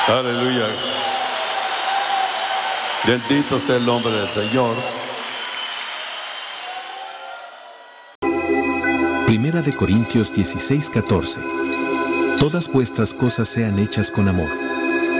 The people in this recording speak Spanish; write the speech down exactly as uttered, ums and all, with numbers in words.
Aleluya. Bendito sea el nombre del Señor. Primera de Corintios dieciséis, catorce. Todas vuestras cosas sean hechas con amor.